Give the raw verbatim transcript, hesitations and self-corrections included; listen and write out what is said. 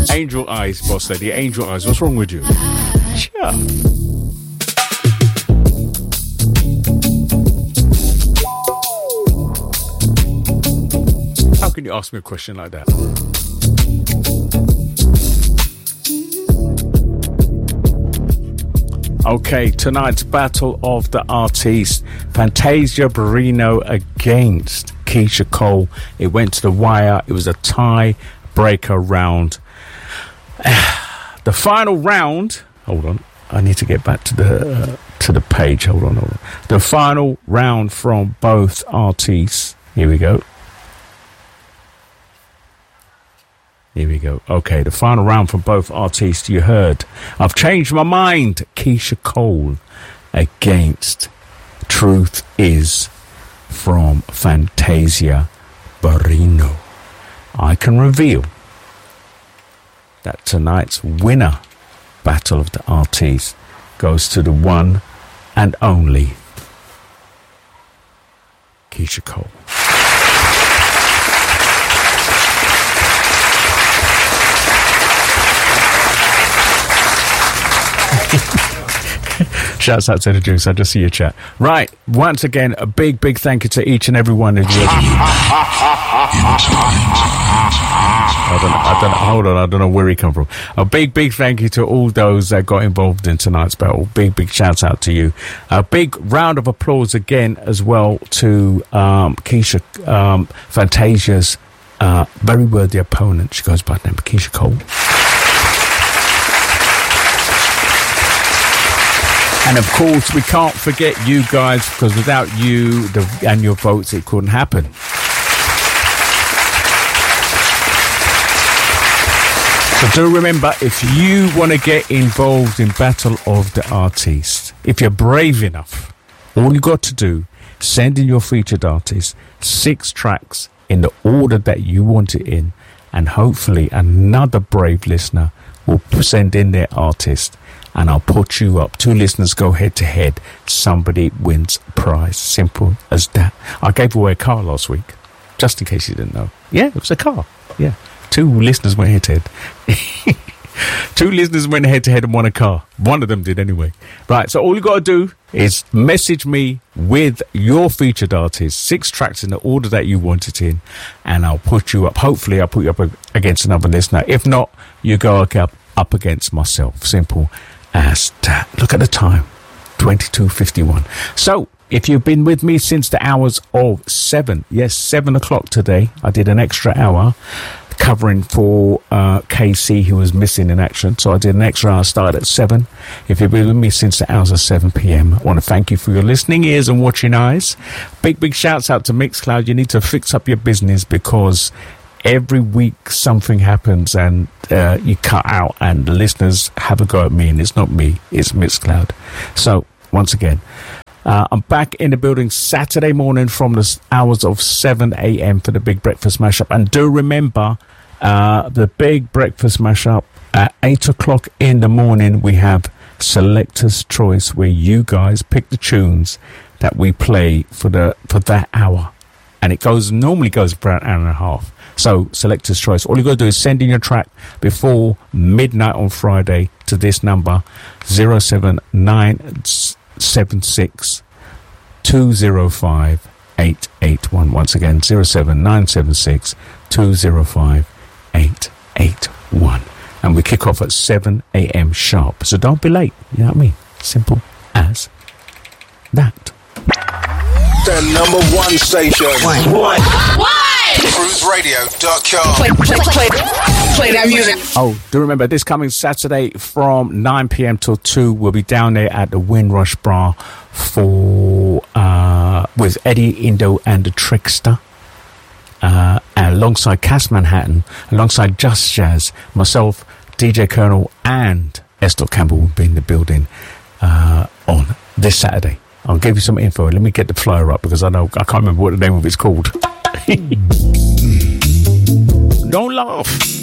Angel eyes, boss lady. Angel eyes. What's wrong with you? Sure. How can you ask me a question like that? Okay, tonight's Battle of the Artists. Fantasia Barrino against Keisha Cole. It went to the wire. It was a tie-breaker round. The final round... Hold on. I need to get back to the uh, to the page. Hold on, hold on. The final round from both artists. Here we go. Here we go. Okay, the final round from both artists. You heard. I've changed my mind. Keisha Cole against Truth Is from Fantasia Barrino. I can reveal that tonight's winner, Battle of the Artists, goes to the one and only Keisha Cole. Shouts out to the Juice. I just see your chat. Right. Once again, a big, big thank you to each and every one of you. I don't, I don't, hold on. I don't know where he come from. A big, big thank you to all those that got involved in tonight's battle. Big, big shout out to you. A big round of applause again as well to um, Keisha, um, Fantasia's uh, very worthy opponent. She goes by the name of Keisha Cole. And of course, we can't forget you guys, because without you the, and your votes, it couldn't happen. So do remember, if you want to get involved in Battle of the Artists, if you're brave enough, all you got to do, send in your featured artist, six tracks in the order that you want it in, and hopefully another brave listener will send in their artist, and I'll put you up. Two listeners go head to head. Somebody wins a prize. Simple as that. I gave away a car last week, just in case you didn't know. Yeah, it was a car. Yeah. Two listeners went head to head. Two listeners went head to head and won a car. One of them did anyway. Right, so all you got to do is message me with your featured artist, six tracks in the order that you want it in, and I'll put you up. Hopefully, I'll put you up against another listener. If not, you go up, up against myself. Simple as that. Look at the time, twenty-two fifty-one. So if you've been with me since the hours of seven, yes, seven o'clock today, I did an extra hour covering for uh, K C, who was missing in action. So I did an extra hour, started at seven. If you've been with me since the hours of seven p.m, I want to thank you for your listening ears and watching eyes. Big, big shouts out to Mixcloud. You need to fix up your business, because every week something happens and uh, you cut out and the listeners have a go at me, and it's not me, it's Mixcloud. So once again, uh, I'm back in the building Saturday morning from the hours of seven a.m. for the Big Breakfast Mashup. And do remember, uh, the Big Breakfast Mashup at eight o'clock in the morning, we have Selector's Choice, where you guys pick the tunes that we play for the for that hour, and it goes normally goes for an hour and a half. So, Selector's Choice. All you got to do is send in your track before midnight on Friday to this number, zero seven nine seven six two zero five eight eight one. Once again, zero seven nine seven six two zero five eight eight one. And we kick off at seven a.m. sharp. So don't be late. You know what I mean? Simple as that. The number one station. One. One. One. cruise radio dot com. Play, play, play, play that music. Oh, do remember, this coming Saturday from nine p.m. till two, we'll be down there at the Windrush Bar for uh, with Eddie Indo and the Trickster, uh, alongside Cass Manhattan, alongside Just Jazz, myself, D J Colonel, and Esther Campbell will be in the building uh, on this Saturday. I'll give you some info. Let me get the flyer up, because I know I can't remember what the name of it's called. Don't laugh.